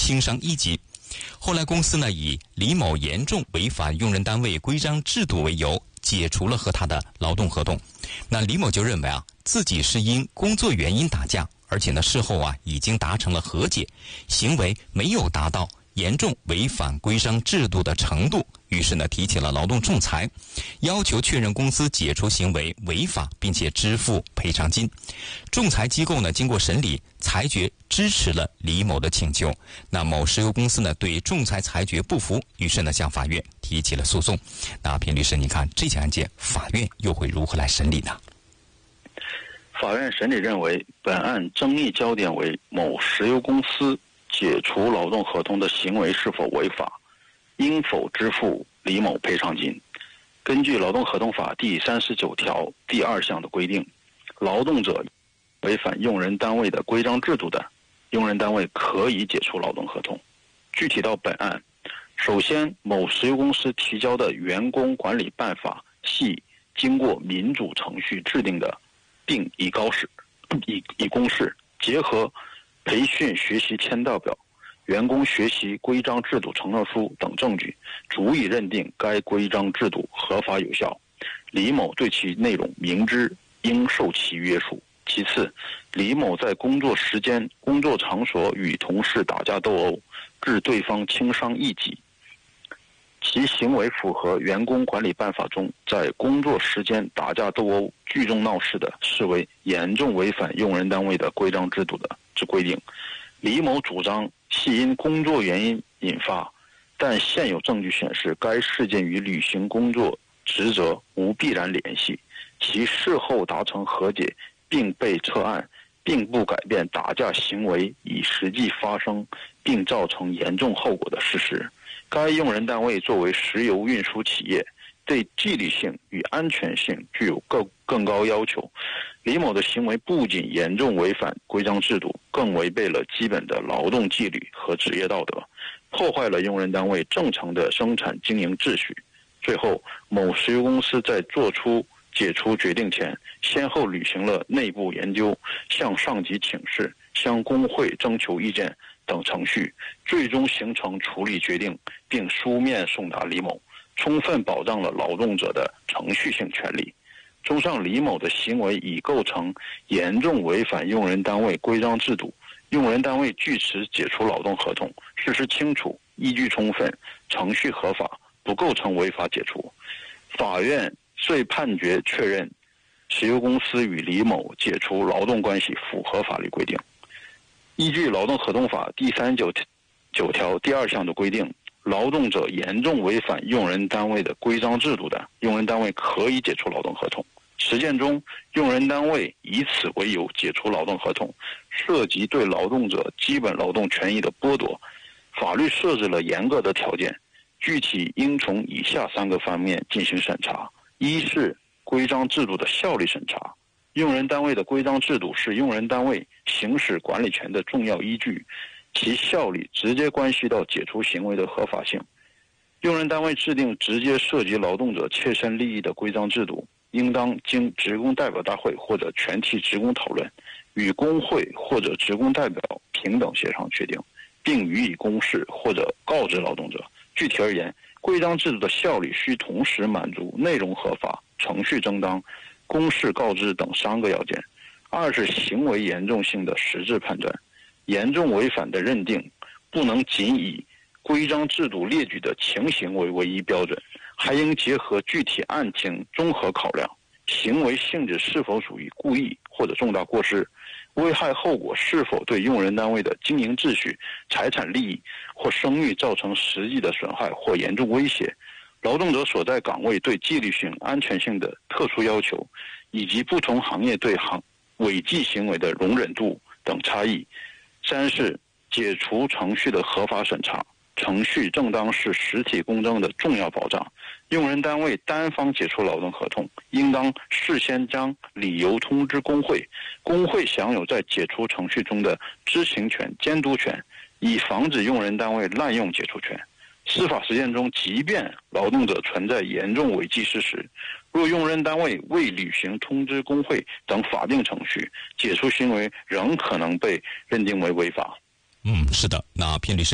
轻伤1级。后来公司呢以李某严重违反用人单位规章制度为由，解除了和他的劳动合同。那李某就认为自己是因工作原因打架，而且呢事后已经达成了和解，行为没有达到严重违反规章制度的程度，于是呢提起了劳动仲裁，要求确认公司解除行为违法，并且支付赔偿金。仲裁机构呢经过审理，裁决支持了李某的请求。那某石油公司呢对仲裁裁决不服，于是呢向法院提起了诉讼。那偏律师，你看这起案件法院又会如何来审理呢？ 法院审理认为，本案争议焦点为某石油公司解除劳动合同的行为是否违法，应否支付李某赔偿金。根据《劳动合同法》第39条第2项的规定，劳动者违反用人单位的规章制度的，用人单位可以解除劳动合同。具体到本案，首先，某石油公司提交的员工管理办法系经过民主程序制定的，并以公示，结合培训学习签到表、员工学习规章制度承诺书等证据，足以认定该规章制度合法有效。李某对其内容明知，应受其约束。其次，李某在工作时间、工作场所与同事打架斗殴，致对方轻伤1级，其行为符合员工管理办法中在工作时间打架斗殴、聚众闹事的，视为严重违反用人单位的规章制度的之规定。李某主张系因工作原因引发，但现有证据显示该事件与履行工作职责无必然联系，其事后达成和解并被撤案，并不改变打架行为已实际发生并造成严重后果的事实。该用人单位作为石油运输企业，对纪律性与安全性具有更高要求。李某的行为不仅严重违反规章制度，更违背了基本的劳动纪律和职业道德，破坏了用人单位正常的生产经营秩序。最后，某石油公司在做出解除决定前，先后履行了内部研究、向上级请示、向工会征求意见等程序，最终形成处理决定，并书面送达李某，充分保障了劳动者的程序性权利。综上，李某的行为已构成严重违反用人单位规章制度，用人单位据此解除劳动合同，事实清楚，依据充分，程序合法，不构成违法解除。法院遂判决确认石油公司与李某解除劳动关系符合法律规定。依据《劳动合同法》第39条第2项的规定，劳动者严重违反用人单位的规章制度的，用人单位可以解除劳动合同。实践中，用人单位以此为由解除劳动合同，涉及对劳动者基本劳动权益的剥夺。法律设置了严格的条件，具体应从以下3个方面进行审查：一是规章制度的效力审查。用人单位的规章制度是用人单位行使管理权的重要依据，其效力直接关系到解除行为的合法性。用人单位制定直接涉及劳动者切身利益的规章制度，应当经职工代表大会或者全体职工讨论，与工会或者职工代表平等协商确定，并予以公示或者告知劳动者。具体而言，规章制度的效力需同时满足内容合法、程序正当、公示告知等3个要件。二是行为严重性的实质判断，严重违反的认定不能仅以规章制度列举的情形为唯一标准，还应结合具体案情综合考量，行为性质是否属于故意或者重大过失，危害后果是否对用人单位的经营秩序、财产利益或声誉造成实际的损害或严重威胁，劳动者所在岗位对纪律性、安全性的特殊要求，以及不同行业对违纪行为的容忍度等差异。三是解除程序的合法审查，程序正当是实体公正的重要保障。用人单位单方解除劳动合同，应当事先将理由通知工会，工会享有在解除程序中的知情权、监督权，以防止用人单位滥用解除权。司法实践中，即便劳动者存在严重违纪事实，若用人单位未履行通知工会等法定程序，解除行为仍可能被认定为违法。 是的，那偏律师